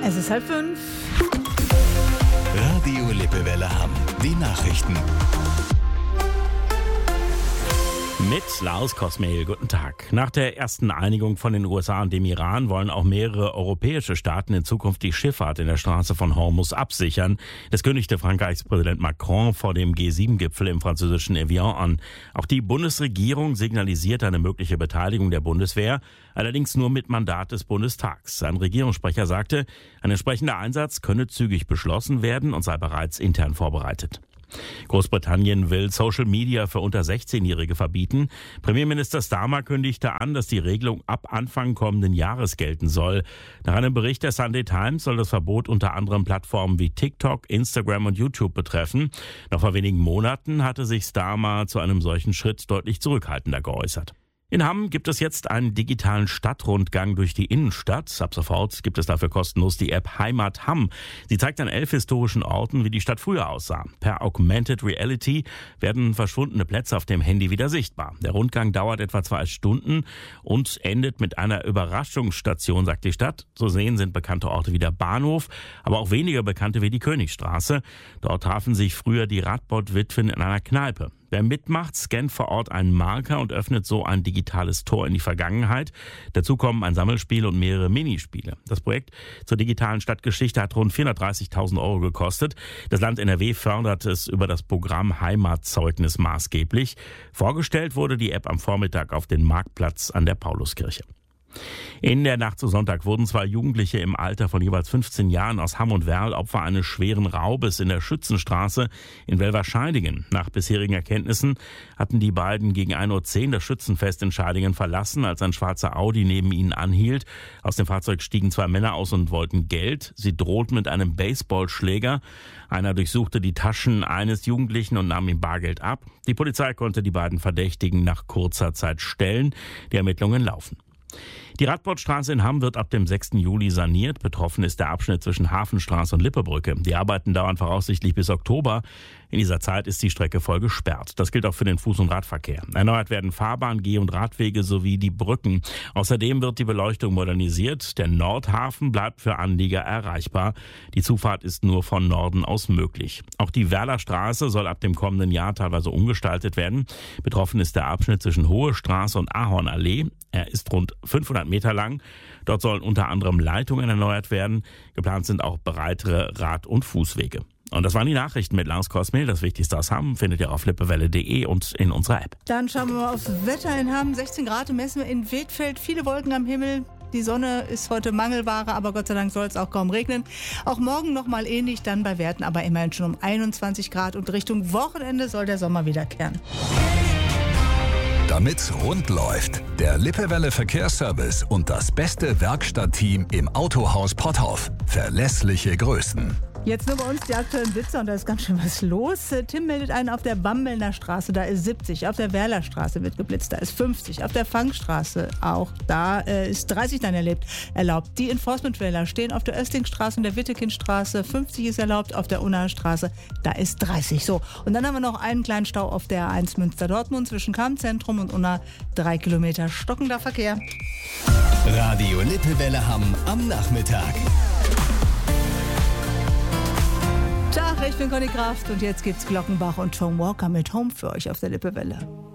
Es ist 4:30. Radio Lippewelle Hamm. Die Nachrichten. Mit Lars Kosmehl, guten Tag. Nach der ersten Einigung von den USA und dem Iran wollen auch mehrere europäische Staaten in Zukunft die Schifffahrt in der Straße von Hormuz absichern. Das kündigte Frankreichs Präsident Macron vor dem G7-Gipfel im französischen Evian an. Auch die Bundesregierung signalisiert eine mögliche Beteiligung der Bundeswehr, allerdings nur mit Mandat des Bundestags. Ein Regierungssprecher sagte, ein entsprechender Einsatz könne zügig beschlossen werden und sei bereits intern vorbereitet. Großbritannien will Social Media für unter 16-Jährige verbieten. Premierminister Starmer kündigte an, dass die Regelung ab Anfang kommenden Jahres gelten soll. Nach einem Bericht der Sunday Times soll das Verbot unter anderem Plattformen wie TikTok, Instagram und YouTube betreffen. Noch vor wenigen Monaten hatte sich Starmer zu einem solchen Schritt deutlich zurückhaltender geäußert. In Hamm gibt es jetzt einen digitalen Stadtrundgang durch die Innenstadt. Ab sofort gibt es dafür kostenlos die App Heimat Hamm. Sie zeigt an 11 historischen Orten, wie die Stadt früher aussah. Per Augmented Reality werden verschwundene Plätze auf dem Handy wieder sichtbar. Der Rundgang dauert etwa 2 Stunden und endet mit einer Überraschungsstation, sagt die Stadt. Zu sehen sind bekannte Orte wie der Bahnhof, aber auch weniger bekannte wie die Königstraße. Dort trafen sich früher die Radbott-Witwen in einer Kneipe. Wer mitmacht, scannt vor Ort einen Marker und öffnet so ein digitales Tor in die Vergangenheit. Dazu kommen ein Sammelspiel und mehrere Minispiele. Das Projekt zur digitalen Stadtgeschichte hat rund 430.000 Euro gekostet. Das Land NRW fördert es über das Programm Heimatzeugnis maßgeblich. Vorgestellt wurde die App am Vormittag auf dem Marktplatz an der Pauluskirche. In der Nacht zu Sonntag wurden 2 Jugendliche im Alter von jeweils 15 Jahren aus Hamm und Werl Opfer eines schweren Raubes in der Schützenstraße in Welverscheidingen. Nach bisherigen Erkenntnissen hatten die beiden gegen 1:10 Uhr das Schützenfest in Scheidingen verlassen, als ein schwarzer Audi neben ihnen anhielt. Aus dem Fahrzeug stiegen 2 Männer aus und wollten Geld. Sie drohten mit einem Baseballschläger. Einer durchsuchte die Taschen eines Jugendlichen und nahm ihm Bargeld ab. Die Polizei konnte die beiden Verdächtigen nach kurzer Zeit stellen. Die Ermittlungen laufen. Die Radbottstraße in Hamm wird ab dem 6. Juli saniert. Betroffen ist der Abschnitt zwischen Hafenstraße und Lippebrücke. Die Arbeiten dauern voraussichtlich bis Oktober. In dieser Zeit ist die Strecke voll gesperrt. Das gilt auch für den Fuß- und Radverkehr. Erneuert werden Fahrbahn-, Geh- und Radwege sowie die Brücken. Außerdem wird die Beleuchtung modernisiert. Der Nordhafen bleibt für Anlieger erreichbar. Die Zufahrt ist nur von Norden aus möglich. Auch die Werlerstraße soll ab dem kommenden Jahr teilweise umgestaltet werden. Betroffen ist der Abschnitt zwischen Hohe Straße und Ahornallee. Er ist rund 500 Meter lang. Dort sollen unter anderem Leitungen erneuert werden. Geplant sind auch breitere Rad- und Fußwege. Und das waren die Nachrichten mit Lars Kosmehl. Das Wichtigste aus Hamm findet ihr auf lippewelle.de und in unserer App. Dann schauen wir mal aufs Wetter in Hamm. 16 Grad messen wir in Wedfeld. Viele Wolken am Himmel. Die Sonne ist heute Mangelware, aber Gott sei Dank soll es auch kaum regnen. Auch morgen noch mal ähnlich, dann bei Werten aber immerhin schon um 21 Grad. Und Richtung Wochenende soll der Sommer wiederkehren. Damit's rund läuft, der Lippewelle Verkehrsservice und das beste Werkstattteam im Autohaus Potthoff. Verlässliche Größen. Jetzt nur bei uns die aktuellen Blitzer und da ist ganz schön was los. Tim meldet einen auf der Bambelner Straße, da ist 70. Auf der Werlerstraße wird geblitzt, da ist 50. Auf der Fangstraße auch, da ist 30 dann erlaubt. Die Enforcement-Wähler stehen auf der Östlingstraße und der Wittekindstraße. 50 ist erlaubt, auf der Unnaer Straße, da ist 30. So, und dann haben wir noch einen kleinen Stau auf der A1 Münster-Dortmund zwischen Kammzentrum und Unna. 3 Kilometer stockender Verkehr. Radio Lippewelle Hamm am Nachmittag. Tag, ich bin Conny Kraft und jetzt gibt's Glockenbach und Tom Walker mit Home für euch auf der Lippewelle.